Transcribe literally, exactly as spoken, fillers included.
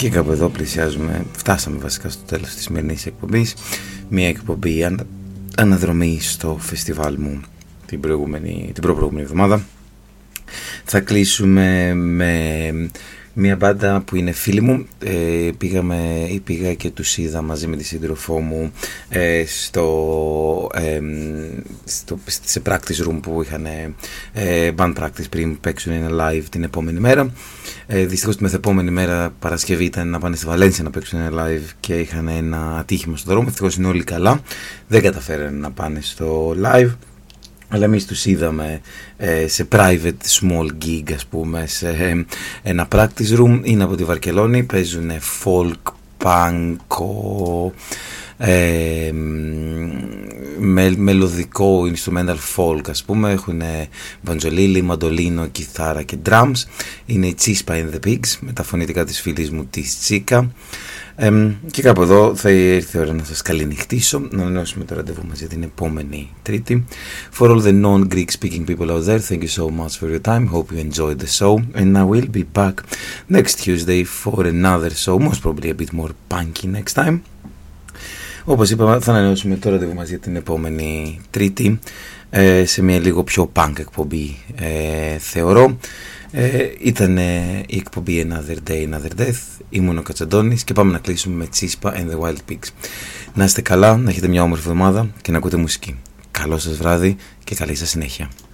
Και κάπου εδώ πλησιάζουμε, φτάσαμε βασικά στο τέλος της σημερινής εκπομπής. Μια εκπομπή ανα, αναδρομή στο φεστιβάλ μου την, προηγούμενη, την προ-προηγούμενη εβδομάδα. Θα κλείσουμε με μια μπάντα που είναι φίλη μου. ε, πήγαμε, πήγα και τους είδα μαζί με τη σύντροφό μου ε, στο, ε, στο, σε practice room που είχαν ε, band practice πριν παίξουν ένα live την επόμενη μέρα. ε, Δυστυχώς τη μεθεπόμενη μέρα Παρασκευή ήταν να πάνε στη Βαλένσια να παίξουν ένα live και είχαν ένα ατύχημα στον δρόμο. Ευτυχώς είναι όλοι καλά, δεν καταφέρανε να πάνε στο live, αλλά εμείς τους είδαμε ε, σε private small gig, ας πούμε, σε ε, ένα practice room. Είναι από τη Βαρκελόνη, παίζουν folk, punk, ε, με, μελωδικό instrumental folk, ας πούμε. Έχουν βαντζολίλι, μαντολίνο, κιθάρα και drums. Είναι η Chispa and the Pigs με τα φωνητικά της φίλης μου της Τσίκα. Um, και κάπου εδώ θα ήρθε η ώρα να σας καληνυχτήσω, να ανανεώσουμε το ραντεβού μας για την επόμενη Τρίτη. For all the non-Greek speaking people out there, thank you so much for your time. Hope you enjoyed the show, and I will be back next Tuesday for another show, most probably a bit more punky next time. Όπως είπαμε, θα ανανεώσουμε το ραντεβού μας για την επόμενη Τρίτη, ε, σε μια λίγο πιο punk εκπομπή, ε, θεωρώ. Ε, ήταν η εκπομπή Another Day, Another Death. Ήμουν ο Κατσαντώνης και πάμε να κλείσουμε με Chispa and the Wild Pigs. Να είστε καλά, να έχετε μια όμορφη εβδομάδα και να ακούτε μουσική. Καλό σας βράδυ και καλή σας συνέχεια.